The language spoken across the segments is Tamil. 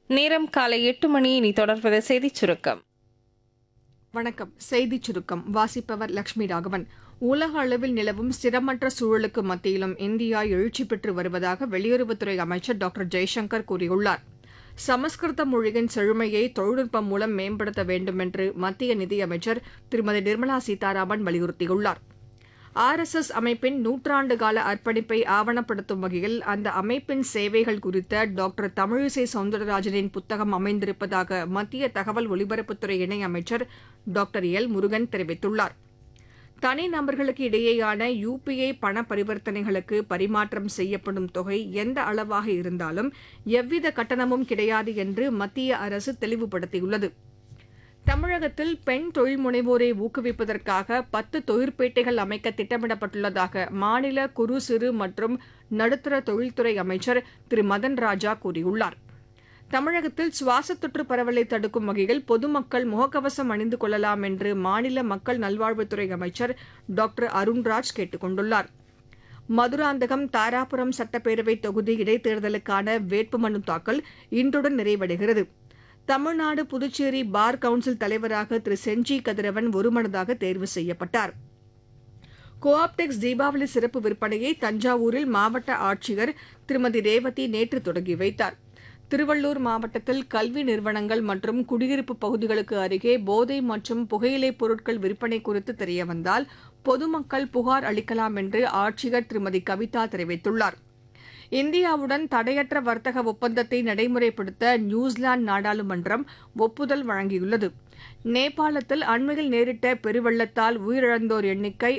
நேரம் காலை 8 மணி. இனி தொடர்வது செய்திச் சுருக்கம். வணக்கம். செய்திச் சுருக்கம் வாசிப்பவர் லட்சுமி ராகவன். உலக அளவில் நிலவும் ஸ்திரமற்ற சூழலுக்கு மத்தியிலும் இந்தியா எழுச்சி பெற்று வருவதாக வெளியுறவுத்துறை அமைச்சர் டாக்டர் ஜெய்சங்கர் கூறியுள்ளார். சமஸ்கிருத மொழியின் செழுமையை தொழில்நுட்பம் மூலம் மேம்படுத்த வேண்டும் என்று மத்திய நிதியமைச்சர் திருமதி நிர்மலா சீதாராமன் வலியுறுத்தியுள்ளார். RSS அமைப்பின் நூற்றாண்டுகால அர்ப்பணிப்பை ஆவணப்படுத்தும் வகையில் அந்த அமைப்பின் சேவைகள் குறித்த டாக்டர் தமிழிசை சவுந்தரராஜனின் புத்தகம் அமைந்திருப்பதாக மத்திய தகவல் ஒலிபரப்புத்துறை இணையமைச்சர் டாக்டர் எல் முருகன் தெரிவித்துள்ளார். தனிநபர்களுக்கு இடையேயான UPI பண பரிவர்த்தனைகளுக்கு பரிமாற்றம் செய்யப்படும் தொகை எந்த அளவாக இருந்தாலும் எவ்வித கட்டணமும் கிடையாது என்று மத்திய அரசு தெளிவுபடுத்தியுள்ளது. தமிழகத்தில் பெண் தொழில் முனைவோரை ஊக்குவிப்பதற்காக 10 தொழிற்பேட்டைகள் அமைக்க திட்டமிடப்பட்டுள்ளதாக மாநில குறு சிறு மற்றும் நடுத்தர தொழில்துறை அமைச்சர் திரு மதன் ராஜா கூறியுள்ளார். தமிழகத்தில் சுவாசத் தொற்று பரவலை தடுக்கும் வகையில் பொதுமக்கள் முகக்கவசம் அணிந்து கொள்ளலாம் என்று மாநில மக்கள் நல்வாழ்வுத்துறை அமைச்சர் டாக்டர் அருண்ராஜ் கேட்டுக் கொண்டுள்ளார். மதுராந்தகம் தாராபுரம் சட்டப்பேரவை தொகுதி இடைத்தேர்தலுக்கான வேட்புமனு தாக்கல் இன்றுடன் நிறைவடைகிறது. தமிழ்நாடு புதுச்சேரி பார் கவுன்சில் தலைவராக திரு செஞ்சி கதிரவன் ஒருமனதாக தேர்வு செய்யப்பட்டார். கோஆப்டெக்ஸ் தீபாவளி சிறப்பு விற்பனையை தஞ்சாவூரில் மாவட்ட ஆட்சியர் திருமதி ரேவதி நேற்று தொடங்கி வைத்தார். திருவள்ளூர் மாவட்டத்தில் கல்வி நிறுவனங்கள் மற்றும் குடியிருப்பு பகுதிகளுக்கு அருகே போதை மற்றும் புகையிலைப் பொருட்கள் விற்பனை குறித்து தெரியவந்தால் பொதுமக்கள் புகார் அளிக்கலாம் என்று ஆட்சியர் திருமதி கவிதா தெரிவித்துள்ளார். இந்தியாவுடன் தடையற்ற வர்த்தக ஒப்பந்தத்தை நடைமுறைப்படுத்த நியூசிலாந்து நாடாளுமன்றம் ஒப்புதல் வழங்கியுள்ளது. நேபாளத்தில் அண்மையில் நேரிட்ட பெருவெள்ளத்தால் உயிரிழந்தோர் எண்ணிக்கை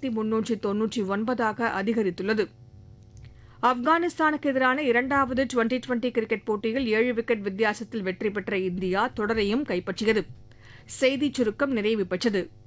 1399 அதிகரித்துள்ளது. ஆப்கானிஸ்தானுக்கு எதிரான 2வது டுவெண்டி கிரிக்கெட் போட்டியில் 7 விக்கெட் வித்தியாசத்தில் வெற்றி பெற்ற இந்தியா தொடரையும் கைப்பற்றியது. செய்திச் சுருக்கம் நிறைவு பெற்றது.